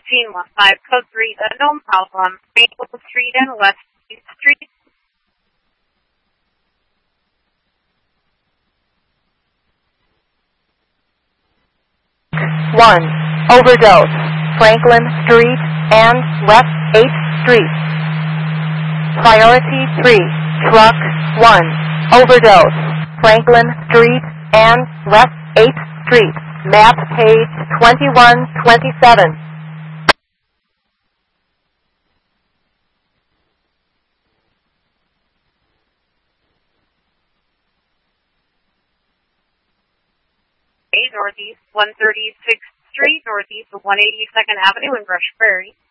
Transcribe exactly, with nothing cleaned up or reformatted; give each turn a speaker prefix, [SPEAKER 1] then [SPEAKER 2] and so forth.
[SPEAKER 1] thirteen one five, code three, unknown problem, Maple Street and West Street.
[SPEAKER 2] one. Overdose, Franklin Street and West eighth Street. Priority three, Truck one. Overdose, Franklin Street and West eighth Street. Map page twenty-one twenty-seven.
[SPEAKER 1] Northeast one thirty-sixth Street, northeast of one eighty-second Avenue in Brush Prairie.